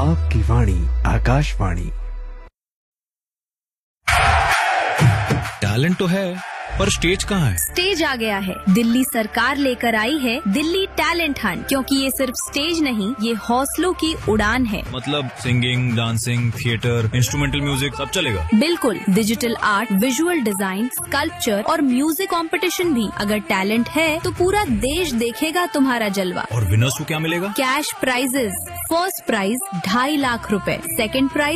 आपकी वाणी आकाशवाणी। टैलेंट तो है, पर स्टेज कहाँ है? स्टेज आ गया है। दिल्ली सरकार लेकर आई है दिल्ली टैलेंट हंट, क्योंकि ये सिर्फ स्टेज नहीं, ये हौसलों की उड़ान है। मतलब singing, dancing, theatre, instrumental music सब चलेगा? बिल्कुल, digital art, visual design, sculpture और म्यूजिक कंपटीशन भी। अगर टैलेंट है तो पूरा देश देखेगा तुम्हारा जलवा। और विनर्स को क्या मिलेगा? Cash prices. First prize 2.5 lakh रुपए, सेकंड प्राइज